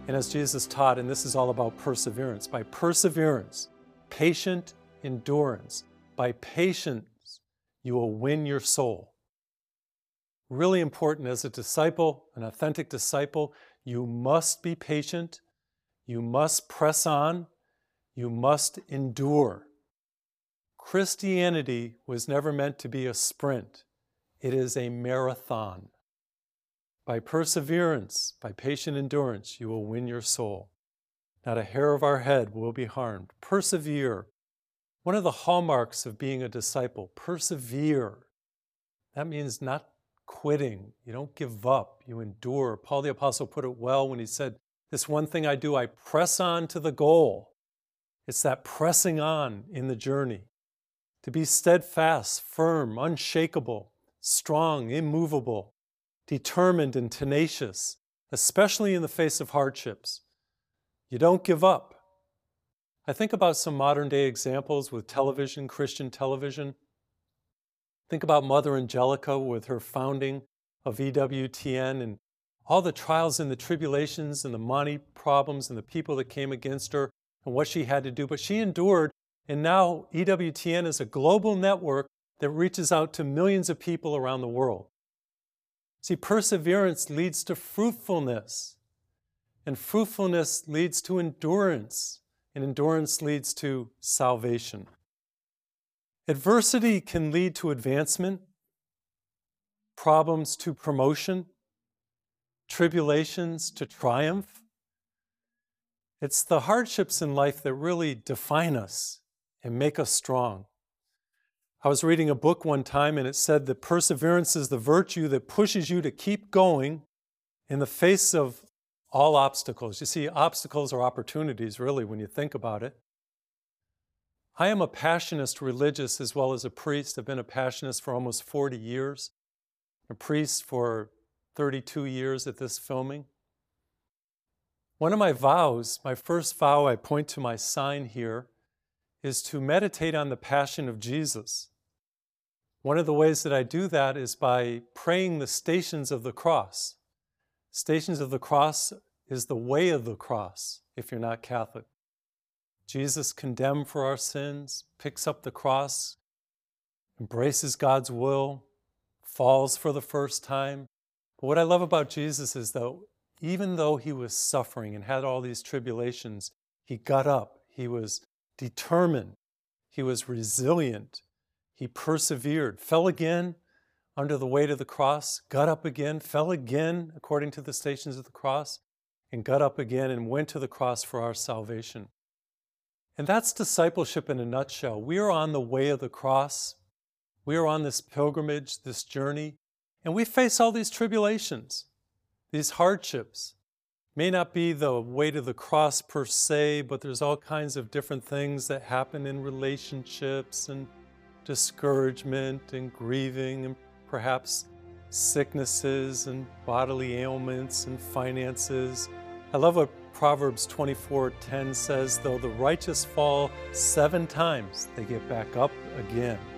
And as Jesus taught, and this is all about perseverance, by perseverance, patient endurance, by patience, you will win your soul. Really important as a disciple, an authentic disciple, you must be patient, you must press on, you must endure. Christianity was never meant to be a sprint. It is a marathon. By perseverance, by patient endurance, you will win your soul. Not a hair of our head will be harmed. Persevere. One of the hallmarks of being a disciple, persevere. That means not quitting. You don't give up. You endure. Paul the Apostle put it well when he said, this one thing I do, I press on to the goal. It's that pressing on in the journey. To be steadfast, firm, unshakable, strong, immovable, determined and tenacious, especially in the face of hardships. You don't give up. I think about some modern day examples with television, Christian television. Think about Mother Angelica with her founding of EWTN and all the trials and the tribulations and the money problems and the people that came against her and what she had to do. But she endured, and now EWTN is a global network that reaches out to millions of people around the world. See, perseverance leads to fruitfulness, and fruitfulness leads to endurance, and endurance leads to salvation. Adversity can lead to advancement, problems to promotion, tribulations to triumph. It's the hardships in life that really define us and make us strong. I was reading a book one time and it said that perseverance is the virtue that pushes you to keep going in the face of all obstacles. You see, obstacles are opportunities, really, when you think about it. I am a Passionist religious as well as a priest. I've been a Passionist for almost 40 years, a priest for 32 years at this filming. One of my vows, my first vow, I point to my sign here, is to meditate on the passion of Jesus. One of the ways that I do that is by praying the Stations of the Cross. Stations of the Cross is the way of the cross, if you're not Catholic. Jesus condemned for our sins, picks up the cross, embraces God's will, falls for the first time. But what I love about Jesus is that even though he was suffering and had all these tribulations, he got up, he was determined, he was resilient, he persevered, fell again under the weight of the cross, got up again, fell again according to the Stations of the Cross, and got up again and went to the cross for our salvation. And that's discipleship in a nutshell. We are on the way of the cross. We are on this pilgrimage, this journey, and we face all these tribulations, these hardships. May not be the weight of the cross per se, but there's all kinds of different things that happen in relationships and discouragement and grieving and perhaps sicknesses and bodily ailments and finances. I love what Proverbs 24:10 says, though the righteous fall 7 times, they get back up again.